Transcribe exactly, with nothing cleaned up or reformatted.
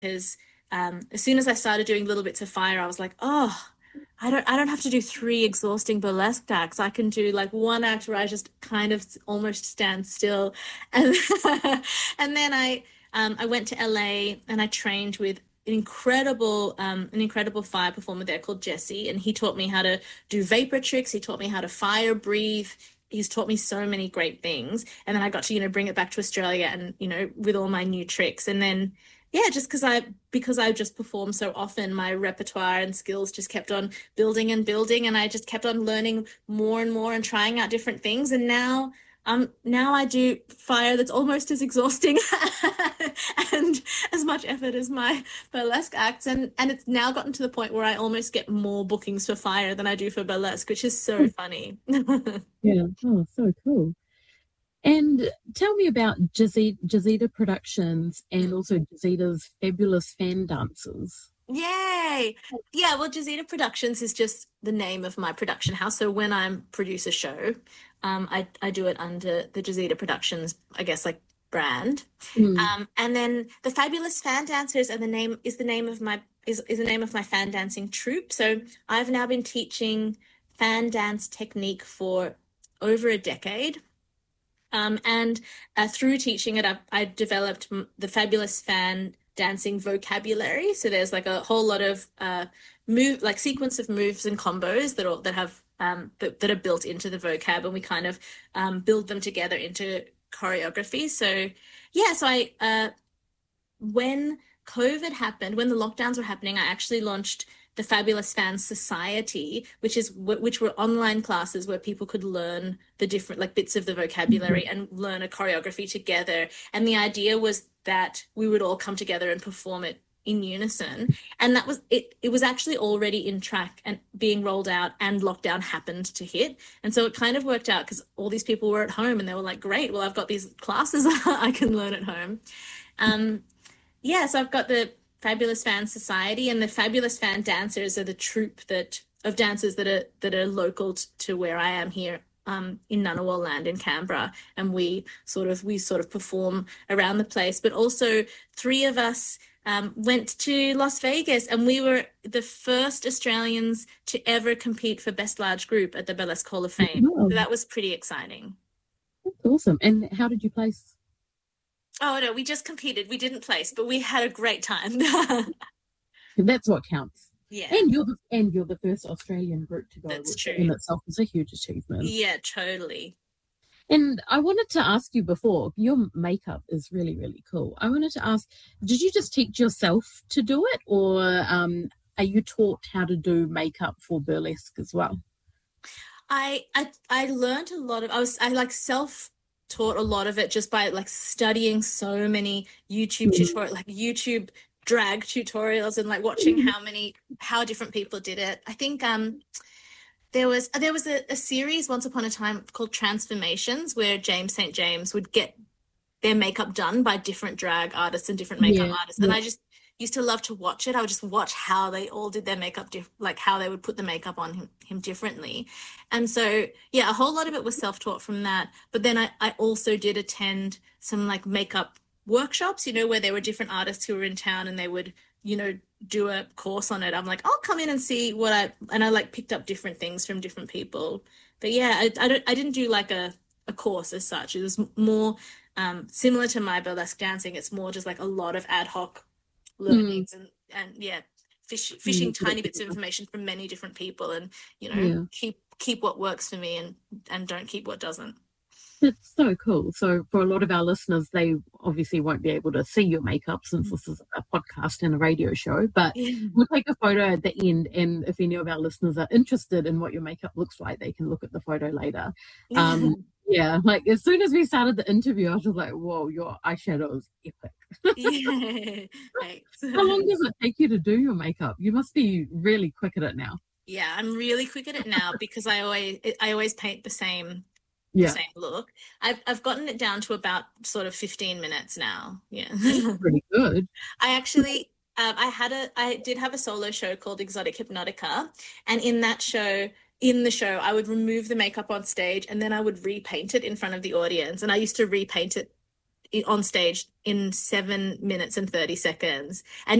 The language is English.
because um, as soon as I started doing little bits of fire, I was like, oh, I don't I don't have to do three exhausting burlesque acts. I can do like one act where I just kind of almost stand still. And and then I um, I went to L A and I trained with an incredible um, an incredible fire performer there called Jesse, and he taught me how to do vapor tricks. He taught me how to fire breathe. He's taught me so many great things. And then I got to, you know, bring it back to Australia and, you know, with all my new tricks. And then yeah, just because I because I just performed so often, my repertoire and skills just kept on building and building, and I just kept on learning more and more and trying out different things. And now, um, now I do fire that's almost as exhausting and as much effort as my burlesque acts, and and it's now gotten to the point where I almost get more bookings for fire than I do for burlesque, which is so funny. Yeah. Oh, so cool. And tell me about Jazita, Jazita Productions and also Jazita's fabulous fan dances. Yay! Yeah, well, Jazita Productions is just the name of my production house. So when I'm produce a show, um, I I do it under the Jazita Productions, I guess, like brand. Mm. Um, and then the Fabulous Fan Dancers are the name is the name of my is is the name of my fan dancing troupe. So I've now been teaching fan dance technique for over a decade. Um, and uh, through teaching it, I've, I developed m- the fabulous fan dancing vocabulary. So there's like a whole lot of uh, move, like sequence of moves and combos that are that have um, that, that are built into the vocab, and we kind of um, build them together into choreography. So yeah, so I uh, when COVID happened, when the lockdowns were happening, I actually launched the Fabulous Fans Society, which is which were online classes where people could learn the different like bits of the vocabulary and learn a choreography together. And the idea was that we would all come together and perform it in unison. And that was it. It was actually already in track and being rolled out, and lockdown happened to hit. And so it kind of worked out because all these people were at home and they were like, great, well, I've got these classes I can learn at home. Um, yeah, so I've got the Fabulous Fan Society, and the Fabulous Fan Dancers are the troupe that of dancers that are that are local t- to where I am here um, in Ngunnawal land in Canberra, and we sort of we sort of perform around the place. But also, three of us um, went to Las Vegas, and we were the first Australians to ever compete for Best Large Group at the Burlesque Hall of Fame. Oh, So that was pretty exciting. that's awesome. And how did you place? Oh no, we just competed. We didn't place, but we had a great time. That's what counts. Yeah, And you're the and you're the first Australian group to go, that's which in true. itself is a huge achievement. Yeah, totally. And I wanted to ask you before, your makeup is really, really cool. I wanted to ask, did you just teach yourself to do it, or um, are you taught how to do makeup for burlesque as well? I I I learned a lot of I was I like self taught a lot of it just by like studying so many YouTube tutorial like YouTube drag tutorials and like watching Mm. how many how different people did it. I think um there was there was a, a series once upon a time called Transformations where James Saint James would get their makeup done by different drag artists and different makeup Yeah, artists. And yeah. I just used to love to watch it. I would just watch how they all did their makeup, diff- like how they would put the makeup on him, him differently. And so, yeah, a whole lot of it was self-taught from that. But then I, I also did attend some like makeup workshops, you know, where there were different artists who were in town and they would, you know, do a course on it. I'm like, I'll come in and see what I, and I like picked up different things from different people. But yeah, I, I don't, I didn't do like a, a course as such. It was more um, similar to my burlesque dancing. It's more just like a lot of ad hoc Mm, learnings and and yeah, fish, mm, fishing tiny bits of information from many different people, and you know, yeah. keep keep what works for me and and don't keep what doesn't. It's so cool. So, for a lot of our listeners, they obviously won't be able to see your makeup since this is a podcast and a radio show, but we'll take a photo at the end. And if any of our listeners are interested in what your makeup looks like, they can look at the photo later. Um, yeah, like as soon as we started the interview, I was just like, whoa, your eyeshadow is epic. Yeah, thanks. How long does it take you to do your makeup? You must be really quick at it now. Yeah, I'm really quick at it now because I always I always paint the same the Yeah, same look. I've I've gotten it down to about sort of fifteen minutes now. Yeah. that's pretty good. I actually um, I had a I did have a solo show called Exotic Hypnotica, and in that show in the show I would remove the makeup on stage and then I would repaint it in front of the audience, and I used to repaint it on stage in seven minutes and thirty seconds. And